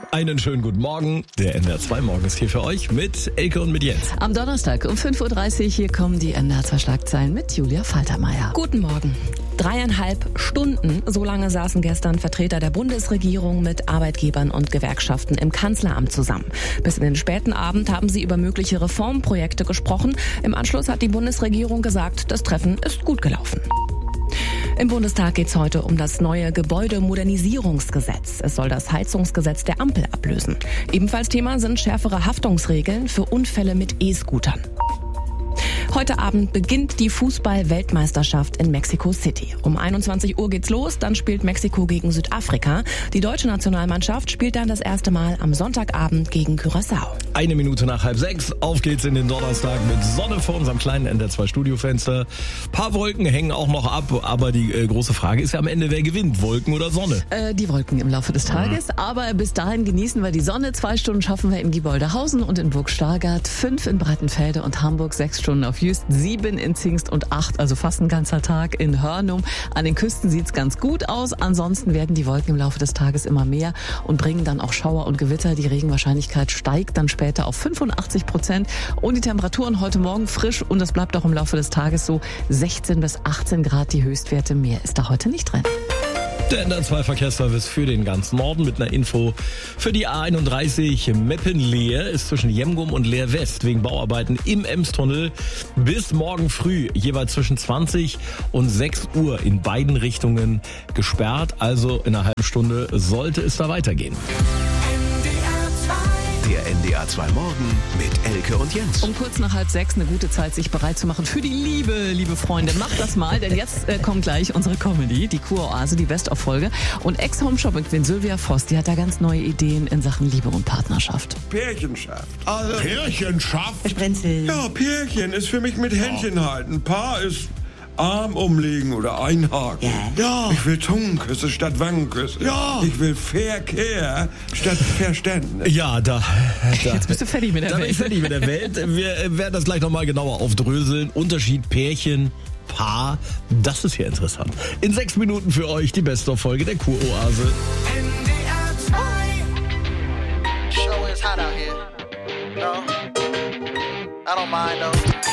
Einen schönen guten Morgen. Der NDR 2 Morgen ist hier für euch mit Elke und mit Jens. Am Donnerstag um 5.30 Uhr, hier kommen die NDR 2 Schlagzeilen mit Julia Faltermeier. Guten Morgen. 3,5 Stunden, so lange saßen gestern Vertreter der Bundesregierung mit Arbeitgebern und Gewerkschaften im Kanzleramt zusammen. Bis in den späten Abend haben sie über mögliche Reformprojekte gesprochen. Im Anschluss hat die Bundesregierung gesagt, das Treffen ist gut gelaufen. Im Bundestag geht es heute um das neue Gebäudemodernisierungsgesetz. Es soll das Heizungsgesetz der Ampel ablösen. Ebenfalls Thema sind schärfere Haftungsregeln für Unfälle mit E-Scootern. Heute Abend beginnt die Fußball-Weltmeisterschaft in Mexico City. Um 21 Uhr geht's los, dann spielt Mexiko gegen Südafrika. Die deutsche Nationalmannschaft spielt dann das erste Mal am Sonntagabend gegen Curaçao. 1 Minute nach 5:30, auf geht's in den Donnerstag mit Sonne vor unserem kleinen NDR 2 Studiofenster. Paar Wolken hängen auch noch ab, aber die große Frage ist ja am Ende, wer gewinnt, Wolken oder Sonne? Die Wolken im Laufe des Tages, aber bis dahin genießen wir die Sonne. 2 Stunden schaffen wir in Gieboldehausen und in Burg Stargard, 5 in Breitenfelde und Hamburg, 6 Stunden auf Jüst, 7 in Zingst und 8, also fast ein ganzer Tag in Hörnum. An den Küsten sieht's ganz gut aus. Ansonsten werden die Wolken im Laufe des Tages immer mehr und bringen dann auch Schauer und Gewitter. Die Regenwahrscheinlichkeit steigt dann später auf 85%. Und die Temperaturen heute Morgen frisch und das bleibt auch im Laufe des Tages so. 16 bis 18 Grad die Höchstwerte. Mehr ist da heute nicht drin. Der NDR 2 Verkehrsservice für den ganzen Norden mit einer Info für die A31 Meppen-Leer ist zwischen Jemgum und Leer West wegen Bauarbeiten im Emstunnel bis morgen früh jeweils zwischen 20 und 6 Uhr in beiden Richtungen gesperrt. Also in einer halben Stunde sollte es da weitergehen. Der NDR 2 Morgen mit Elke und Jens. Um kurz nach 5:30 eine gute Zeit, sich bereit zu machen für die Liebe, liebe Freunde. Macht das mal, denn jetzt kommt gleich unsere Comedy, die Kuroase, die Best-of-Folge. Und Ex-Home-Shopping-Queen Sylvia Voss, die hat da ganz neue Ideen in Sachen Liebe und Partnerschaft. Pärchenschaft. Also, Pärchenschaft? Sprenzel. ja, Pärchen ist für mich mit Händchen halten. Paar ist Arm umlegen oder einhaken. Ja. Ich will Zungenküsse statt Wangenküsse. Ja. Ich will Verkehr statt Verständnis. Ja, Jetzt bist du fertig mit der Da bin ich Welt. fertig mit der Welt. Wir werden das gleich nochmal genauer aufdröseln. Unterschied Pärchen, Paar, das ist hier interessant. In 6 Minuten für euch die Best-of-Folge der Kuroase. Show is hot out here. No, I don't mind though.